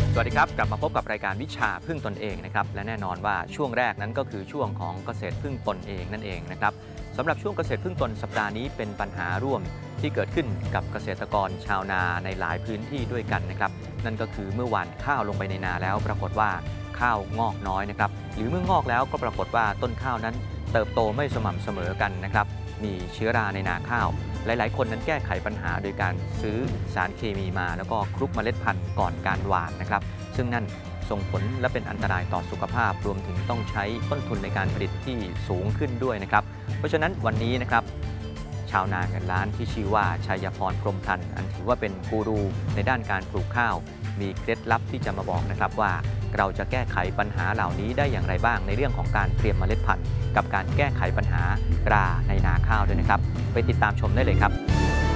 สวัสดีครับกลับมาพบกับรายการวิชาพึ่งตนเองนะครับและแน่นอนว่าช่วงแรกนั้นก็คือช่วงของเกษตรพึ่งตนเองนั่นเองนะครับสำหรับช่วงเกษตรพึ่งตนสัปดาห์นี้เป็นปัญหาร่วมที่เกิดขึ้นกับเกษตรกรชาวนาในหลายพื้นที่ด้วยกันนะครับนั่นก็คือเมื่อหว่านข้าวลงไปในนาแล้วปรากฏว่าข้าวงอกน้อยนะครับหรือเมื่องอกแล้วก็ปรากฏว่าต้นข้าวนั้นเติบโตไม่สม่ำเสมอกันนะครับมีเชื้อราในนาข้าวหลายๆคนนั้นแก้ไขปัญหาโดยการซื้อสารเคมีมาแล้วก็คลุกเมล็ดพันธุ์ก่อนการหว่านนะครับซึ่งนั่นส่งผลและเป็นอันตรายต่อสุขภาพรวมถึงต้องใช้ต้นทุนในการผลิตที่สูงขึ้นด้วยนะครับเพราะฉะนั้นวันนี้นะครับชาวนาเงินล้านที่ชื่อว่าชัยพรพรหมพันธ์อันถือว่าเป็นกูรูในด้านการปลูกข้าวมีเคล็ดลับที่จะมาบอกนะครับว่าเราจะแก้ไขปัญหาเหล่านี้ได้อย่างไรบ้างในเรื่องของการเตรียมเมล็ดพันธุ์กับการแก้ไขปัญหาราในนาข้าวด้วยนะครับไปติดตามชมได้เลยครับ